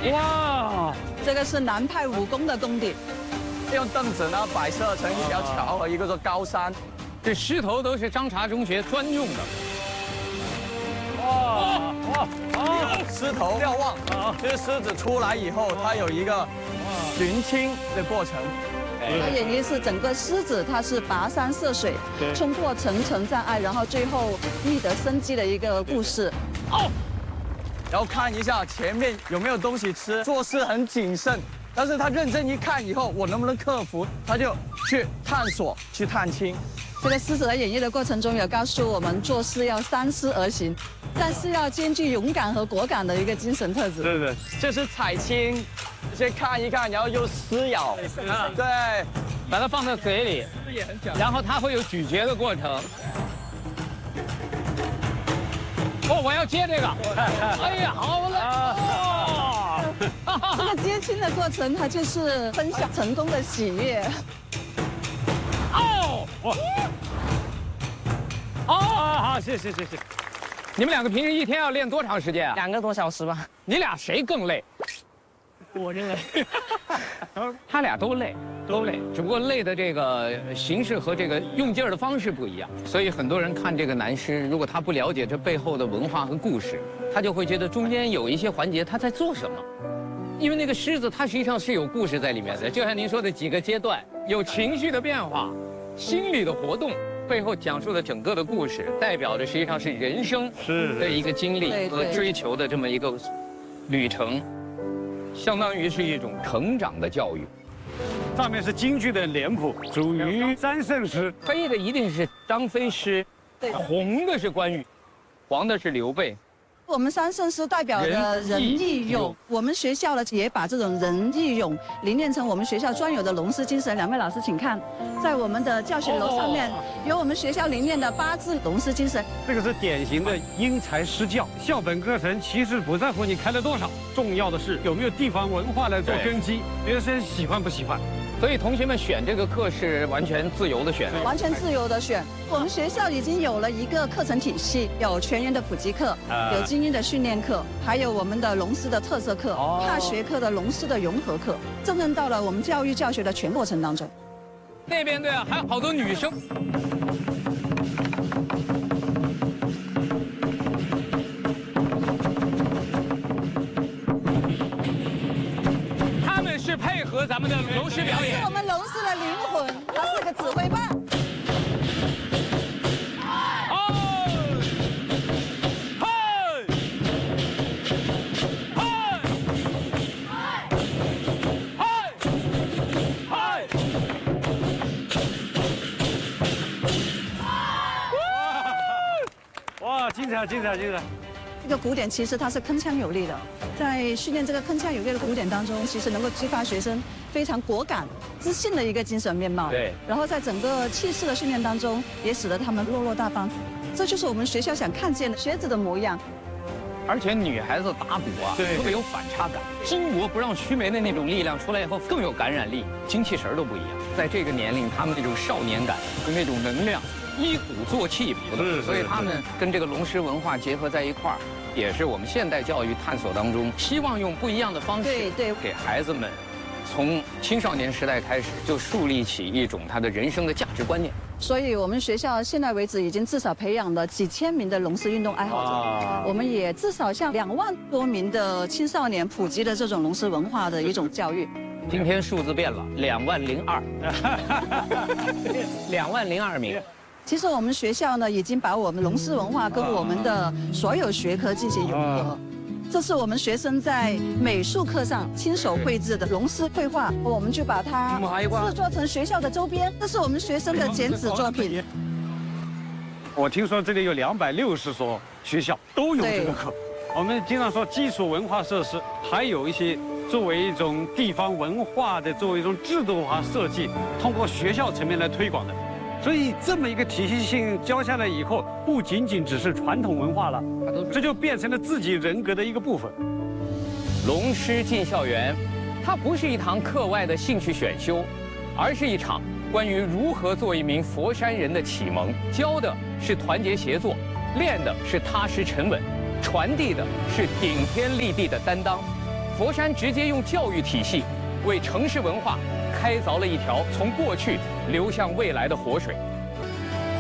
哇， 这个是南派武功的功底。 用凳子呢摆设成一条桥和一个高山。 这狮头都是张茶中学专用的。 狮头瞭望，就是狮子出来以后，它有一个寻亲的过程。 它演绎是整个狮子，它是跋山涉水，冲破层层障碍，然后最后觅得生机的一个故事。 然后看一下前面有没有东西吃，做事很谨慎。但是他认真一看以后，我能不能克服，他就去探索，去探亲。 这个狮子在演绎的过程中，有告诉我们做事要三思而行，但是要兼具勇敢和果敢的一个精神特质。 对，就是采青，先看一看，然后又撕咬，对， 把它放在嘴里，然后它会有咀嚼的过程。哦，我要接这个。哎呀，好嘞！ 这个接亲的过程，它就是分享成功的喜悦。 好，谢谢。你们两个平时一天要练多长时间啊 2个多小时吧。 你俩谁更累？ 我认为， 他俩都累，只不过累的这个形式和这个用劲儿的方式不一样。所以很多人看这个男狮，如果他不了解这背后的文化和故事，他就会觉得中间有一些环节他在做什么。因为那个狮子它实际上是有故事在里面的，就像您说的几个阶段，有情绪的变化，心理的活动。背后讲述的整个的故事，代表的实际上是人生的一个经历和追求的这么一个旅程，相当于是一种成长的教育。 上面是京剧的脸谱，属于三圣狮。 飞的一定是张飞狮，红的是关羽，黄的是刘备。 我们三圣狮代表的仁义勇，我们学校呢也把这种仁义勇凝练成我们学校专有的龙狮精神。两位老师请看，在我们的教学楼上面有我们学校凝练的8字龙狮精神。 这个是典型的因材施教。校本课程其实不在乎你开了多少，重要的是有没有地方文化来做根基，学生喜欢不喜欢。 所以同学们选这个课是完全自由的选， 完全自由的选。我们学校已经有了一个课程体系，有全员的普及课，有精英的训练课，还有我们的龙狮的特色课，踏学课的龙狮的融合课，真正到了我们教育教学的全过程当中。 那边对啊，还有好多女生。他们是配合咱们的龙狮表演， 是我们龙狮的灵魂，它是个指挥棒。 精彩！ 这个鼓点其实它是铿锵有力的，在训练这个铿锵有力的鼓点当中，其实能够激发学生非常果敢、自信的一个精神面貌。 对。然后在整个气势的训练当中，也使得他们落落大方。这就是我们学校想看见的学子的模样。 而且女孩子打鼓啊，特别有反差感，巾帼不让须眉的那种力量出来以后更有感染力，精气神都不一样。在这个年龄，他们那种少年感和那种能量。依鼓作气不的，所以他们跟这个龙狮文化结合在一块儿，也是我们现代教育探索当中，希望用不一样的方式，给孩子们从青少年时代开始就树立起一种他的人生的价值观念。 所以我们学校现在为止已经至少培养了几千名的龙狮运动爱好者，我们也至少向2万多名的青少年普及的这种龙狮文化的一种教育。 今天数字变了，20002，20002名。 其实我们学校呢，已经把我们龙狮文化跟我们的所有学科进行融合。这是我们学生在美术课上亲手绘制的龙狮绘画，我们就把它制作成学校的周边。这是我们学生的剪纸作品。 我听说这里有260所学校都有这个课。我们经常说基础文化设施，还有一些作为一种地方文化的，作为一种制度化设计，通过学校层面来推广的。所以这么一个体系性教下来以后，不仅仅只是传统文化了，这就变成了自己人格的一个部分。 龙狮进校园，它不是一堂课外的兴趣选修，而是一场关于如何做一名佛山人的启蒙。教的是团结协作，练的是踏实沉稳，传递的是顶天立地的担当。 佛山直接用教育体系为城市文化开凿了一条从过去流向未来的活水。